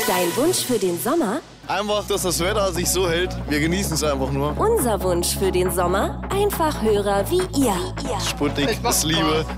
Dein Wunsch für den Sommer? Einfach, dass das Wetter sich so hält. Wir genießen es einfach nur. Unser Wunsch für den Sommer? Einfach Hörer wie ihr. Sputnik, ist Liebe.